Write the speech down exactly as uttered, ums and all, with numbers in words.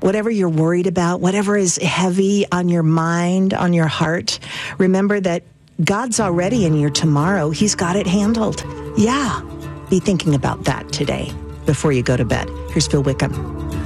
whatever you're worried about, whatever is heavy on your mind, on your heart, remember that God's already in your tomorrow. He's got it handled. Yeah, be thinking about that today before you go to bed. Here's Phil Wickham.